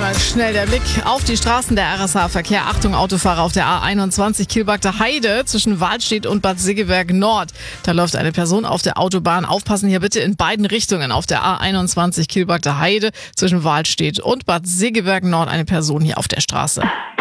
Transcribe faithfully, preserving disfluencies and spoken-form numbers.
Einmal schnell der Blick auf die Straßen der R S H-Verkehr. Achtung, Autofahrer auf der A einundzwanzig Kielbagter Heide zwischen Wahlstedt und Bad Segeberg Nord. Da läuft eine Person auf der Autobahn. Aufpassen hier bitte in beiden Richtungen. Auf der A einundzwanzig Kielbagter Heide zwischen Wahlstedt und Bad Segeberg Nord eine Person hier auf der Straße.